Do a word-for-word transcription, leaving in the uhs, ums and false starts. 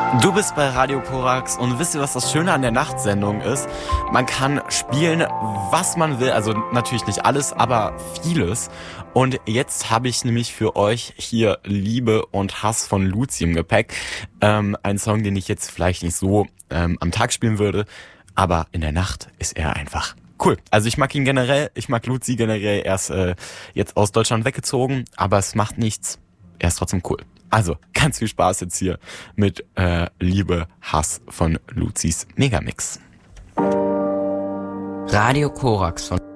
Du bist bei Radio Korax und wisst ihr, was das Schöne an der Nachtsendung ist? Man kann spielen, was man will, also natürlich nicht alles, aber vieles. Und jetzt habe ich nämlich für euch hier Liebe und Hass von Luzi im Gepäck. Ähm, ein Song, den ich jetzt vielleicht nicht so ähm, am Tag spielen würde, aber in der Nacht ist er einfach cool. Also ich mag ihn generell, ich mag Luzi generell, er ist äh, jetzt aus Deutschland weggezogen, aber es macht nichts, er ist trotzdem cool. Also, ganz viel Spaß jetzt hier mit äh, Liebe, Hass von Luzis Megamix. Radio Korax von